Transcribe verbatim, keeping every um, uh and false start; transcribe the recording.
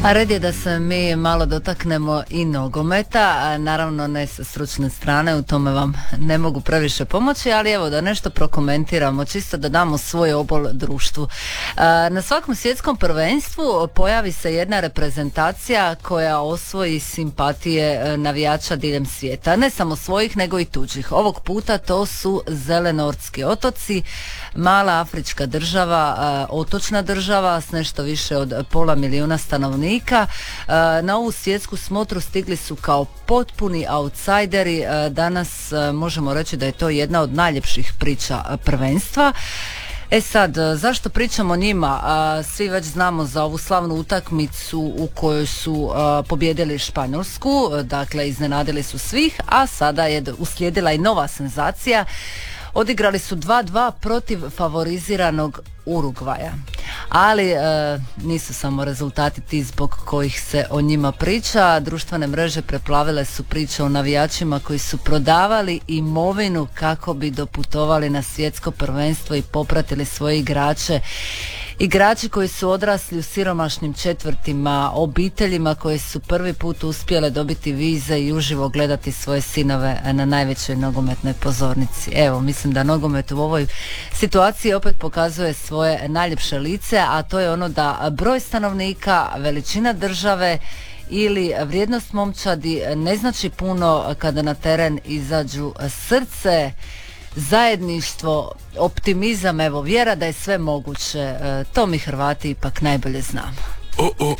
A red je da se mi malo dotaknemo i nogometa, naravno ne sa stručne strane, u tome vam ne mogu previše pomoći, ali evo da nešto prokomentiramo, čisto da damo svoj obol društvu. Na svakom svjetskom prvenstvu pojavi se jedna reprezentacija koja osvoji simpatije navijača diljem svijeta, ne samo svojih nego i tuđih. Ovog puta to su Zelenortski otoci, mala afrička država, otočna država s nešto više od pola milijuna stanovnika. Na ovu svjetsku smotru stigli su kao potpuni outsideri. Danas možemo reći da je to jedna od najljepših priča prvenstva. E sad, zašto pričamo o njima? Svi već znamo za ovu slavnu utakmicu u kojoj su pobjedili Španjolsku, dakle iznenadili su svih, a sada je uslijedila i nova senzacija. Odigrali su dva dva protiv favoriziranog Urugvaja. Ali e, nisu samo rezultati ti zbog kojih se o njima priča. Društvene mreže preplavile su priče o navijačima koji su prodavali imovinu kako bi doputovali na svjetsko prvenstvo i popratili svoje igrače. Igrači koji su odrasli u siromašnim četvrtima, obiteljima koje su prvi put uspjele dobiti vize i uživo gledati svoje sinove na najvećoj nogometnoj pozornici. Evo, mislim da nogomet u ovoj situaciji opet pokazuje svoje najljepše lice, a to je ono da broj stanovnika, veličina države ili vrijednost momčadi ne znači puno kada na teren izađu srce, zajedništvo, optimizam, evo, vjera da je sve moguće. E, to mi Hrvati ipak najbolje znamo. Oh, oh,